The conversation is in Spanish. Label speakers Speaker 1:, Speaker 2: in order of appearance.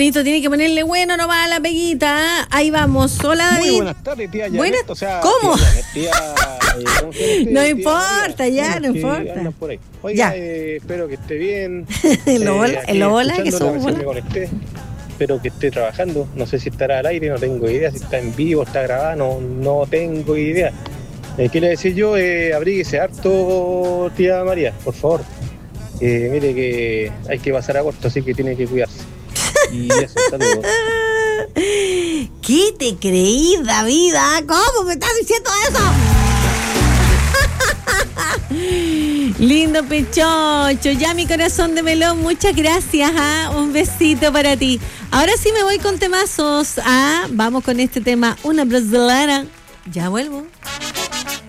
Speaker 1: Tiene que ponerle bueno nomás a la peguita. Ahí vamos. Hola, David.
Speaker 2: Muy buenas tardes, tía.
Speaker 1: Buenas.
Speaker 2: O sea,
Speaker 1: ¿Cómo?
Speaker 2: ¿Cómo se llama?
Speaker 1: No importa, ya, no importa.
Speaker 2: Andan por ahí. Oiga,
Speaker 1: Ya.
Speaker 2: Espero que esté bien.
Speaker 1: El hola, que
Speaker 2: escuchando,
Speaker 1: somos,
Speaker 2: recién
Speaker 1: hola.
Speaker 2: me conecté. Espero que esté trabajando. No sé si estará al aire, no tengo idea. Si está en vivo, está grabado, no tengo idea. Quiero decir yo, abríguese harto, tía María, por favor. Mire que hay que pasar agosto, así que tiene que cuidarse. Y eso, saludos.
Speaker 1: ¿Qué te creí, David? ¿Cómo me estás diciendo eso? Lindo pechocho, ya mi corazón de melón, muchas gracias, un besito para ti. Ahora sí me voy con temazos, vamos con este tema, una brasileña, ya vuelvo.